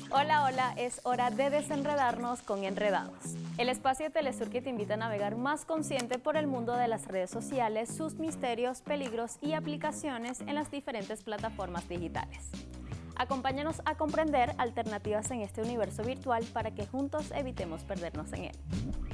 Hola, hola, es hora de desenredarnos con Enredados. El espacio de Telesur que te invita a navegar más consciente por el mundo de las redes sociales, sus misterios, peligros y aplicaciones en las diferentes plataformas digitales. Acompáñanos a comprender alternativas en este universo virtual para que juntos evitemos perdernos en él.